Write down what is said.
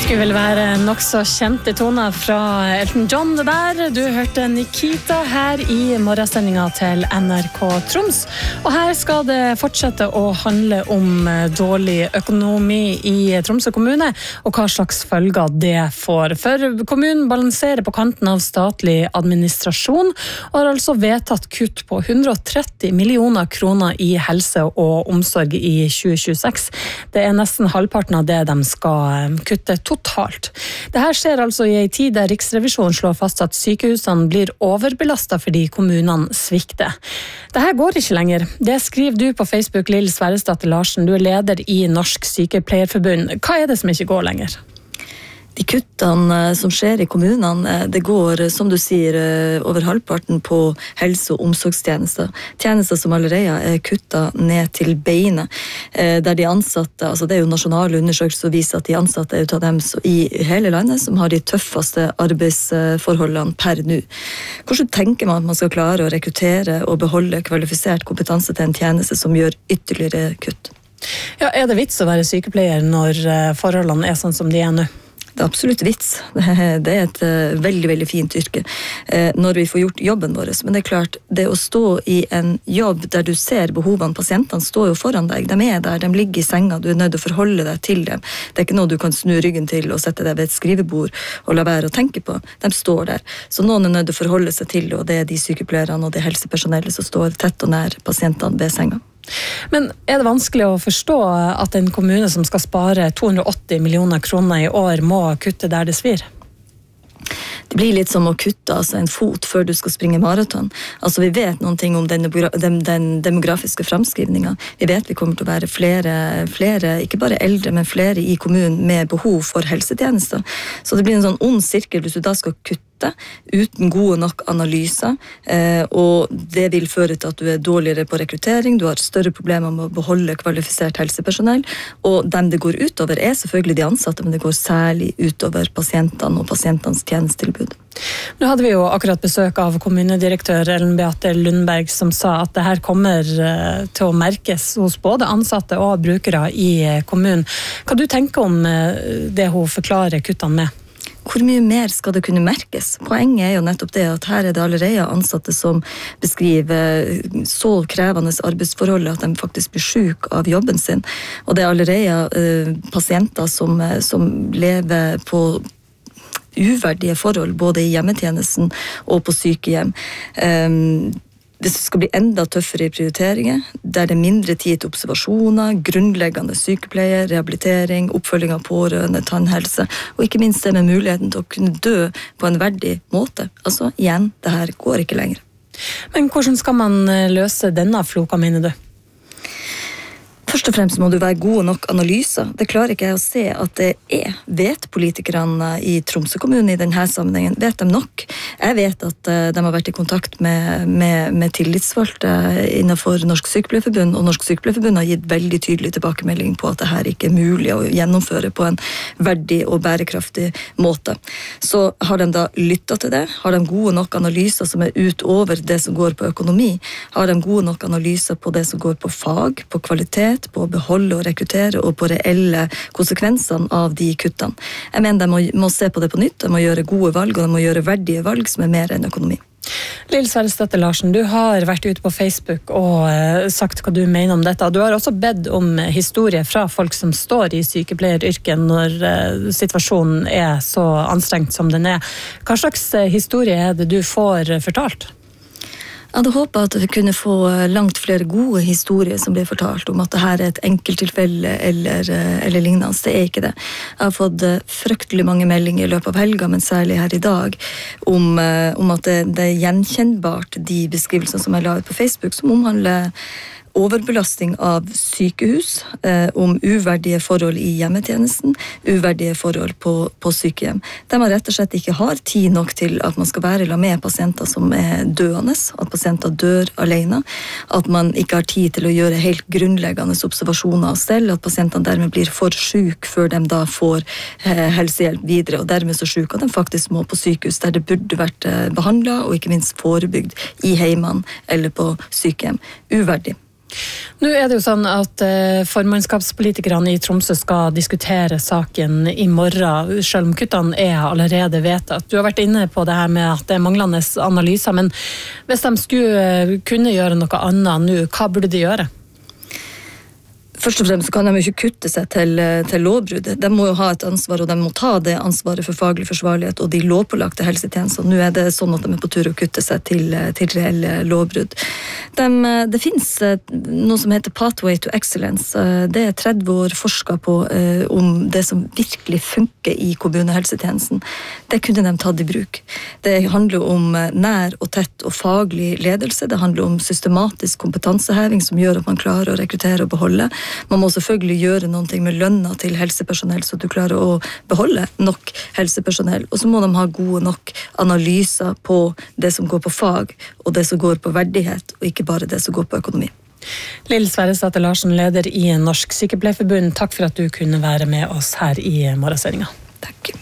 skulle vel være nok så kjente toner fra Elton John det der. Du hørte Nikita her i morgensendingen til NRK Troms. Og her skal det fortsette å handle om dårlig økonomi i Tromsø kommune, og hva slags følger det får. For kommunen balanserer på kanten av statlig administrasjon, og har altså vedtatt kutt på 130 millioner kroner i helse og omsorg i 2026. Det er nesten halvparten av det de skal kutte totalt. Dette skjer altså i en tid der Riksrevisjonen slår fast at sykehusene blir overbelastet fordi kommunene svikter. Dette går ikke lenger. Det skriver du på Facebook, Lill Sverresdatter Larsen. Du er leder i Norsk Sykepleierforbund. Hva er det som ikke går lenger? De kuttene som skjer i kommunene, det går, som du sier, over halvparten på helse- og omsorgstjenester. Tjenester som allerede er kuttet ned til beinet, der de ansatte, altså det er jo nasjonale undersøkelser som viser at de ansatte er ut av dem i hele landet som har de tøffeste arbeidsforholdene per nå. Hvordan tenker man at man skal klare å rekruttere og beholde kvalifisert kompetanse til en tjeneste som gjør ytterligere kutt? Ja, er det vits å være sykepleier når forholdene er sånn som de er nå? Det er absolutt vits. Det er et veldig, veldig fint yrke når vi får gjort jobben vår. Men det er klart, det å stå i en jobb der du ser behovene, pasientene står jo foran deg, de er der, de ligger i senga, du er nødt til å forholde deg til dem. Det er ikke noe du kan snu ryggen til og sette deg ved et skrivebord og la være å tenke på. De står der. Så noen er nødt til å forholde seg til, og det er de sykepleierne og det helsepersonellet som står tett og nær pasientene ved senga. Men er det vanskelig å forstå at en kommune som skal spare 280 millioner kroner i år må kutte der det svir? Det blir litt som å kutte en fot før du skal springe maraton. Altså vi vet noen ting om den demografiske framskrivningen. Vi vet vi kommer til å være flere, ikke bare eldre, men flere i kommunen med behov for helsetjenester. Så det blir en sånn ond sirkel hvis du da skal kutte uten gode nok analyser, og det vil føre til at du er dårligere på rekruttering, du har større problemer med å beholde kvalifisert helsepersonell, og dem det går utover er selvfølgelig de ansatte, men det går særlig utover pasientene og pasientenes tjenestetilbud. Nå hadde vi jo akkurat besøk av kommunedirektør Ellen Beate Lundberg som sa at det her kommer til å merkes hos både ansatte og brukere i kommunen. Hva du tenker om det hun forklarer kuttene med? Hvor mye mer skal det kunne merkes? Poenget er jo nettopp det at her er det allerede ansatte som beskriver så krevende arbeidsforhold at de faktisk blir syke av jobben sin. Og det er allerede pasienter som lever på uverdige forhold, både i hjemmetjenesten og på sykehjem. Det skal bli enda tøffere i prioriteringer, der det er mindre tid til observasjoner, grunnleggende sykepleie, rehabilitering, oppfølging av pårørende, tannhelse, og ikke minst det med muligheten til å kunne dø på en verdig måte. Altså, igjen, det her går ikke lenger. Men hvordan skal man løse denne floka, mener du? Først og fremst må du være gode nok analyser. Det klarer ikke jeg å se at det er. Vet politikerne i Tromsø kommune i denne sammenhengen? Vet de nok? Jeg vet at de har vært i kontakt med tillitsvalgte innenfor Norsk Sykepleierforbund, og Norsk Sykepleierforbund har gitt veldig tydelig tilbakemelding på at dette ikke er mulig å gjennomføre på en verdig og bærekraftig måte. Så har de da lyttet til det? Har de gode nok analyser som er utover det som går på økonomi? Har de gode nok analyser på det som går på fag, på kvalitet, på å beholde og rekruttere og på reelle konsekvensene av de kuttene? Jeg mener de må se på det på nytt, de må gjøre gode valg, og de må gjøre verdige valg som er mer enn økonomi. Lill Sverresdatter Larsen, du har vært ute på Facebook og sagt hva du mener om dette. Du har også bedt om historie fra folk som står i sykepleieryrket når situasjonen er så anstrengt som den er. Hva slags historie er det du får fortalt? Jeg hadde håpet at vi kunne få langt flere gode historier som blir fortalt om at dette er et enkelttilfelle eller lignende. Det er ikke det. Jeg har fått fryktelig mange meldinger i løpet av helga, men særlig her i dag, om at det er gjenkjennbart de beskrivelsene som jeg la ut på Facebook, som omhandler overbelasting av sykehus, om uverdige forhold i hjemmetjenesten, uverdige forhold på sykehjem. Der man rett og slett ikke har tid nok til at man skal være med pasienter som er døende, at pasienter dør alene, at man ikke har tid til å gjøre helt grunnleggende observasjoner av stell, at pasientene dermed blir for syke før de da får helsehjelp videre, og dermed så syke at de faktisk må på sykehus der det burde vært behandlet, og ikke minst forebygd i heimene eller på sykehjem. Uverdig. Nå det jo sånn at formannskapspolitikerne i Tromsø skal diskutere saken i morgen, selv om kuttene allerede vedtatt. Du har vært inne på det her med at det manglende analyser, men hvis de skulle kunne gjøre noe annet nå, hva burde de gjøre? Først og fremst så kan de jo ikke kutte seg til lovbrudd. De må jo ha et ansvar, og de må ta det ansvaret for faglig forsvarlighet og de lovpålagte helsetjenester. Nå det sånn at de på tur å kutte seg til reelle lovbrudd. Det finnes noe som heter Pathway to Excellence. Det 30 år forsket på om det som virkelig funker i kommunehelsetjenesten. Det kunne de tatt i bruk. Det handler om nær og tett og faglig ledelse. Det handler om systematisk kompetanseheving som gjør at man klarer å rekruttere og beholde. Man må selvfølgelig gjøre noe med lønna til helsepersonell, så du klarer å beholde nok helsepersonell. Og så må de ha gode nok analyser på det som går på fag, og det som går på verdighet, og ikke bare det som går på økonomi. Lill Sverresdatter Larsen, leder i Norsk Sykepleierforbund, takk for at du kunne være med oss her i morgensendinga. Takk.